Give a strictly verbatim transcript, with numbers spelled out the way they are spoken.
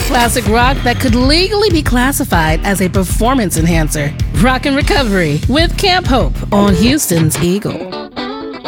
classic rock that could legally be classified as a performance enhancer. Rock and Recovery with Camp Hope on Houston's Eagle.